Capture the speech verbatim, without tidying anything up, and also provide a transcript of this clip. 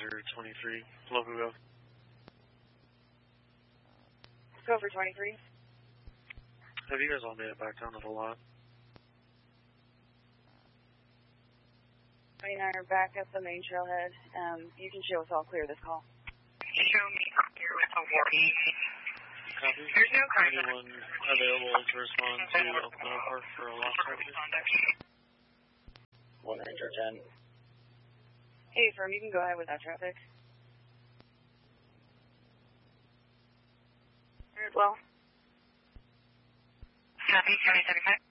Commander twenty-three. Local go. Go for twenty-three. Have you guys all made it back down to the lot? twenty-nine are back at the main trailhead. Um, you can show us all clear this call. Show me here with a warning. Copy. There's no car. Anyone available to respond to Elk Park for a lost traffic? One Ranger ten. Hey, firm, you can go ahead with that traffic. Very well. Copy, seven seven five.